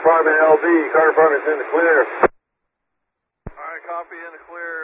Department LB. Carter Department's in the clear. Alright, copy, in the clear.